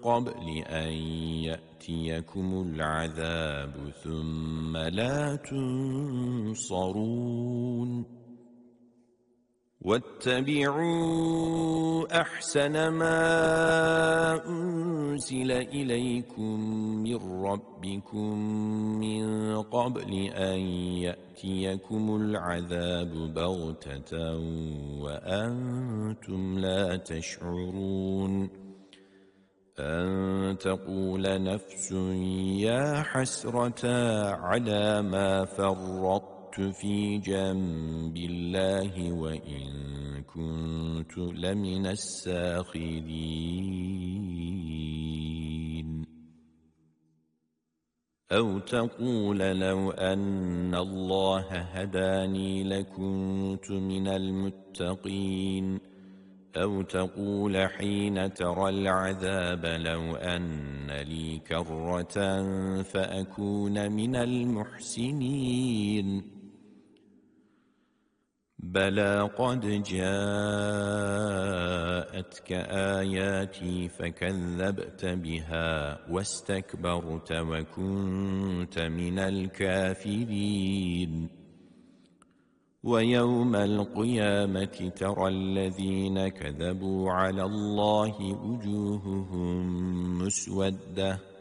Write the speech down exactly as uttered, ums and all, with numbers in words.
قبل أن يأتيكم العذاب ثم لا تنصرون واتبعوا أحسن ما أنزل إليكم من ربكم من قبل أن يأتيكم العذاب بغتة وأنتم لا تشعرون أن تقول نفس يا حسرة على ما فرطت في جنب الله وإن كنت لمن الساخرين أو تقول لو أن الله هداني لكنت من المتقين أو تقول حين ترى العذاب لو أن لي كرة فأكون من المحسنين بلى قد جاءتك آياتي فكذبت بها واستكبرت وكنت من الكافرين ويوم القيامة ترى الذين كذبوا على الله وجوههم مسودة